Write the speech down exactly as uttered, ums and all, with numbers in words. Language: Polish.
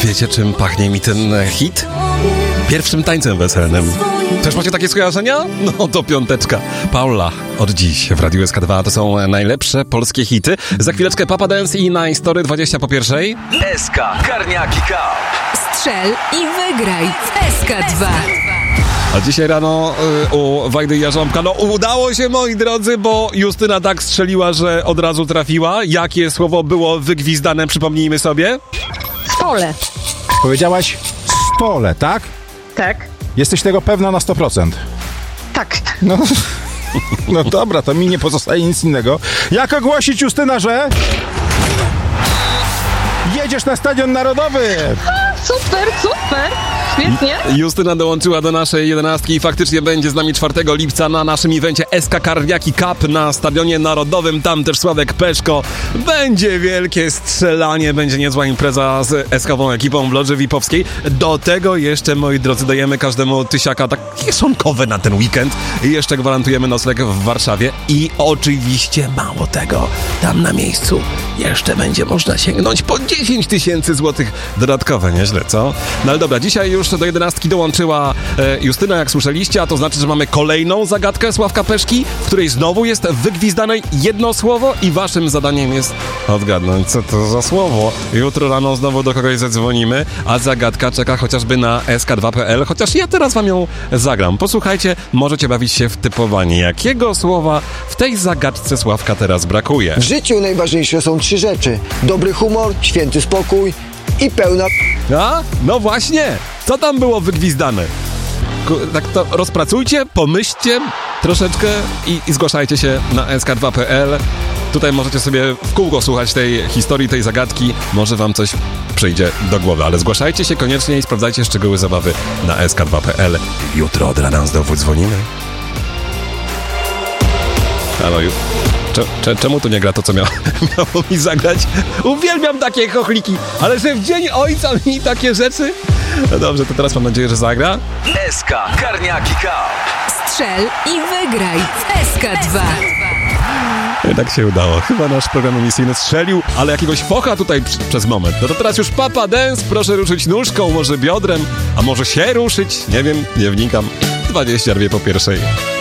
Wiecie, czym pachnie mi ten hit? Pierwszym tańcem weselnym. Też macie takie skojarzenia? No to piąteczka. Paula, od dziś w Radiu S K dwa to są najlepsze polskie hity. Za chwileczkę Papa Dance i Nice Story dwadzieścia po pierwszej. S K Karniaki Cup. Strzel i wygraj w S K dwa. A dzisiaj rano y, u Wajdy i Jarząbka, no udało się, moi drodzy, bo Justyna tak strzeliła, że od razu trafiła. Jakie słowo było wygwizdane, przypomnijmy sobie? Stole. Powiedziałaś stole, tak? Tak. Jesteś tego pewna na sto procent? Tak. No, no dobra, to mi nie pozostaje nic innego. Jak ogłosić, Justyna, że... jedziesz na Stadion Narodowy! Super, super. Świetnie. Justyna dołączyła do naszej jedenastki i faktycznie będzie z nami czwartego lipca na naszym evencie S K Karniaki Cup na Stadionie Narodowym. Tam też Sławek Peszko. Będzie wielkie strzelanie, będzie niezła impreza z S K-ową ekipą w Lodży Vipowskiej. Do tego jeszcze, moi drodzy, dajemy każdemu tysiaka takie kieszonkowe na ten weekend. I jeszcze gwarantujemy nocleg w Warszawie. I oczywiście mało tego, tam na miejscu jeszcze będzie można sięgnąć po dziesięć tysięcy złotych dodatkowe. Nieźle, co? No ale dobra, dzisiaj już do jedenastki dołączyła e, Justyna, jak słyszeliście, a to znaczy, że mamy kolejną zagadkę Sławka Peszki, w której znowu jest wygwizdane jedno słowo i waszym zadaniem jest odgadnąć, co to za słowo. Jutro rano znowu do kogoś zadzwonimy, a zagadka czeka chociażby na S K dwa kropka P L, chociaż ja teraz wam ją zagram. Posłuchajcie, możecie bawić się w typowanie. Jakiego słowa w tej zagadce Sławka teraz brakuje? W życiu najważniejsze są trzy rzeczy. Dobry humor, święty spokój i pełna... A? No właśnie! Co tam było wygwizdane? Ku- tak to rozpracujcie, pomyślcie troszeczkę i, i zgłaszajcie się na S K dwa kropka P L. Tutaj możecie sobie w kółko słuchać tej historii, tej zagadki. Może wam coś przyjdzie do głowy, ale zgłaszajcie się koniecznie i sprawdzajcie szczegóły zabawy na S K dwa kropka P L. Jutro od rana znowu dzwonimy. Halo, ju- cze- cze- czemu tu nie gra to, co miało, miało mi zagrać? Uwielbiam takie chochliki, ale że w dzień ojca mi takie rzeczy? No dobrze, to teraz mam nadzieję, że zagra. S K Karniaki Cup. Strzel i wygraj w S K dwa. I tak się udało. Chyba nasz program emisyjny strzelił, ale jakiegoś focha tutaj przy, przez moment. No to teraz już Papa Dance, proszę ruszyć nóżką, może biodrem, a może się ruszyć, nie wiem, nie wnikam. dwadzieścia dwie po pierwszej.